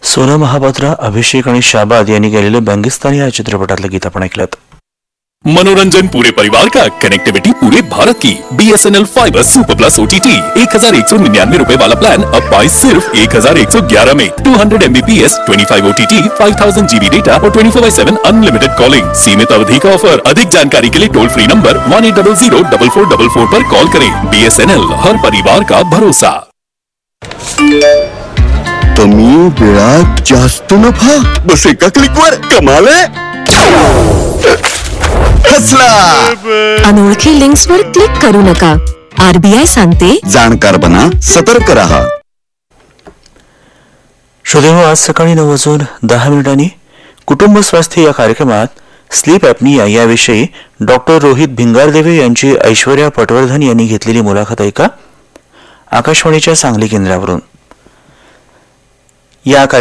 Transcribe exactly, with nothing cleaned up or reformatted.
सोनम महापात्रा, अभिषेक आणि शाबाद यांनी गेलेलं बंगिस्तान या चित्रपटातलं गीत आपण ऐकलं. मनोरंजन पूरे परिवार का, कनेक्टिविटी पूरे भारत की. बी S N L fibre super plus O T T एक हजार एक सौ निन्यानवे रूपए वाला प्लान अब पाए सिर्फ एक हजार एक सौ ग्यारह में. टू हंड्रेड एम बी P S, twenty five O T T, five thousand G B data और ट्वेंटी फोर बाई सेवन अनलिमिटेड कॉलिंग. सीमित अवधि का ऑफर. अधिक जानकारी के लिए toll free number one eight double Ziro double four double four पर कॉल करें. बी S N L, हर परिवार का भरोसा. कमी वेळात जास्त नफा, बस एका क्लिकवर कमाल आहे. हसला. अनोळखी लिंक्सवर क्लिक करू नका. आरबीआय सांगते, जाणकार बना, सतर्क रहा. श्रोतेहो, आज सकाळी नऊ वाजून दहा मिनिटांनी कुटुंब स्वास्थ्य या कार्यक्रमात स्लीप ॲपनिया याविषयी डॉक्टर रोहित भिंगारदेवे यांची ऐश्वर्या पटवर्धन यांनी घेतलेली मुलाखत ऐका, आकाशवाणीच्या सांगली केंद्रावरून. या